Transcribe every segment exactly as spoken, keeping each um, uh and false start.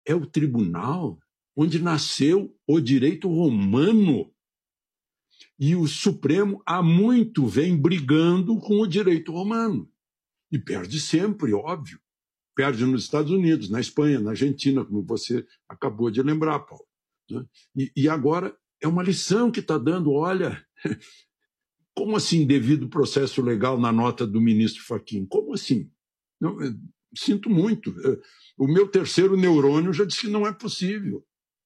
é o tribunal onde nasceu o direito romano. E o Supremo há muito vem brigando com o direito romano. E perde sempre, óbvio. Perde nos Estados Unidos, na Espanha, na Argentina, como você acabou de lembrar, Paulo. E, e agora é uma lição que está dando, olha, como assim devido processo legal na nota do ministro Fachin? Como assim? Não, sinto muito. O meu terceiro neurônio já disse que não é possível.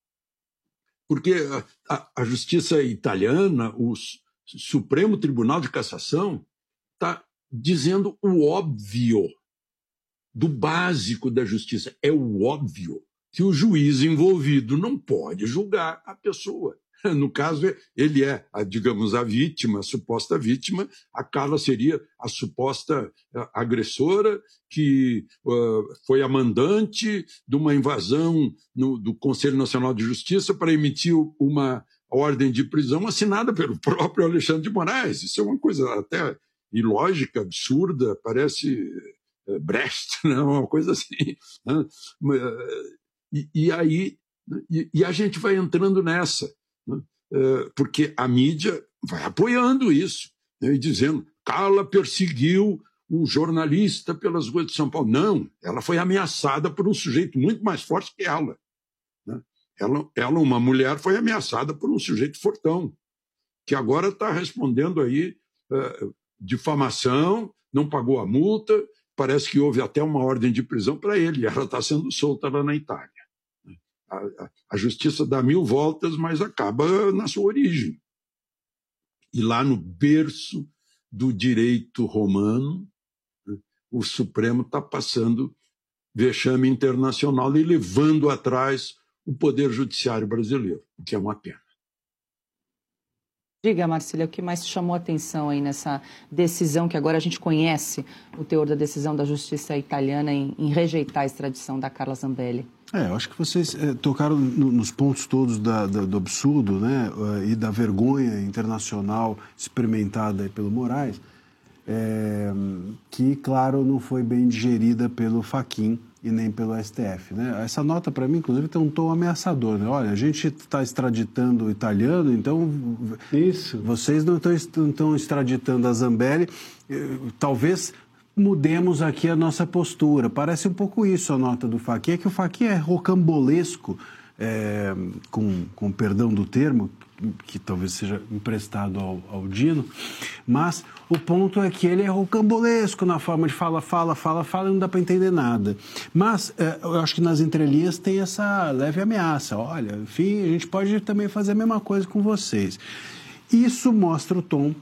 Porque a, a, a justiça italiana, o Supremo Tribunal de Cassação, está dizendo o óbvio, do básico da justiça. É o óbvio que o juiz envolvido não pode julgar a pessoa. No caso, ele é, a, digamos, a vítima, a suposta vítima, a Carla seria a suposta agressora que uh, foi a mandante de uma invasão no, do Conselho Nacional de Justiça para emitir uma ordem de prisão assinada pelo próprio Alexandre de Moraes. Isso é uma coisa até ilógica, absurda, parece uh, Brecht, né? Uma coisa assim. Né? E, e aí e, e a gente vai entrando nessa. Porque a mídia vai apoiando isso, né, e dizendo Carla perseguiu o jornalista pelas ruas de São Paulo. Não, ela foi ameaçada por um sujeito muito mais forte que ela. Né? Ela, ela, uma mulher, foi ameaçada por um sujeito fortão, que agora está respondendo aí uh, difamação, não pagou a multa, parece que houve até uma ordem de prisão para ele, e ela está sendo solta lá na Itália. A, a, a justiça dá mil voltas, mas acaba na sua origem. E lá no berço do direito romano, né, o Supremo está passando vexame internacional e levando atrás o Poder Judiciário brasileiro, o que é uma pena. Diga, Marcília, o que mais te chamou a atenção aí nessa decisão, que agora a gente conhece o teor da decisão da Justiça italiana em, em rejeitar a extradição da Carla Zambelli? É, eu acho que vocês é, tocaram no, nos pontos todos da, da, do absurdo, né, e da vergonha internacional experimentada pelo Moraes, é, que, claro, não foi bem digerida pelo Fachin e nem pelo S T F, né? Essa nota, para mim, inclusive, tem um tom ameaçador, né? Olha, a gente está extraditando o italiano, então Isso. vocês não estão extraditando a Zambelli, talvez mudemos aqui a nossa postura. Parece um pouco isso a nota do Fachin, é que o Fachin é rocambolesco, é, com, com perdão do termo, que talvez seja emprestado ao, ao Dino, mas o ponto é que ele é rocambolesco na forma de fala, fala, fala, fala, e não dá para entender nada. Mas é, eu acho que nas entrelinhas tem essa leve ameaça. Olha, enfim, a gente pode também fazer a mesma coisa com vocês. Isso mostra o tom.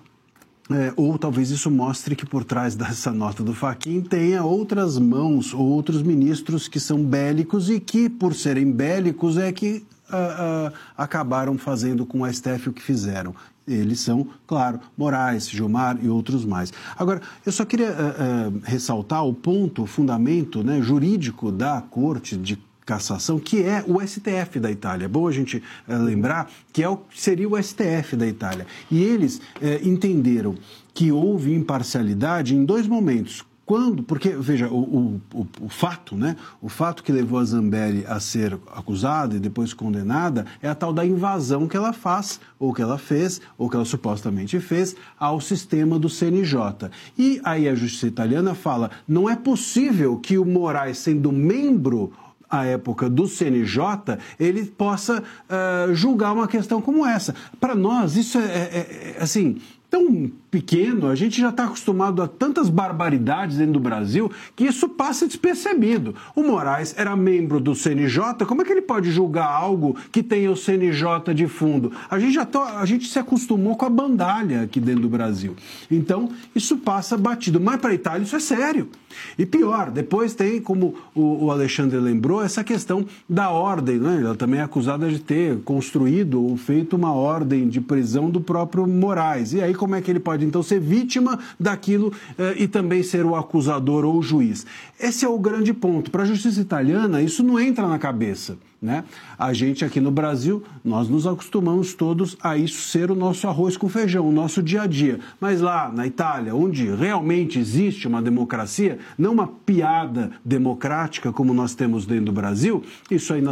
É, ou talvez isso mostre que por trás dessa nota do Fachin tenha outras mãos ou outros ministros que são bélicos e que, por serem bélicos, é que uh, uh, acabaram fazendo com o S T F o que fizeram. Eles são, claro, Moraes, Gilmar e outros mais. Agora, eu só queria uh, uh, ressaltar o ponto, o fundamento, né, jurídico da Corte de Cassação, que é o S T F da Itália. É bom a gente é, lembrar que é o, seria o S T F da Itália. E eles é, entenderam que houve imparcialidade em dois momentos. Quando, porque, veja, o, o, o fato, né? O fato que levou a Zambelli a ser acusada e depois condenada é a tal da invasão que ela faz, ou que ela fez, ou que ela supostamente fez, ao sistema do C N J. E aí a justiça italiana fala, não é possível que o Moraes, sendo membro à época do C N J, ele possa uh, julgar uma questão como essa. Para nós, isso é, é, é assim, tão pequeno, a gente já está acostumado a tantas barbaridades dentro do Brasil que isso passa despercebido. O Moraes era membro do C N J, como é que ele pode julgar algo que tenha o C N J de fundo? A gente já tá, a gente se acostumou com a bandalha aqui dentro do Brasil. Então, isso passa batido. Mas para a Itália isso é sério. E pior, depois tem, como o, o Alexandre lembrou, essa questão da ordem, né? Ela também é acusada de ter construído ou feito uma ordem de prisão do próprio Moraes. E aí como é que ele pode então ser vítima daquilo eh, e também ser o acusador ou o juiz? Esse é o grande ponto. Para a justiça italiana, isso não entra na cabeça, né? A gente aqui no Brasil, nós nos acostumamos todos a isso ser o nosso arroz com feijão, o nosso dia a dia. Mas lá na Itália, onde realmente existe uma democracia, não uma piada democrática como nós temos dentro do Brasil, isso aí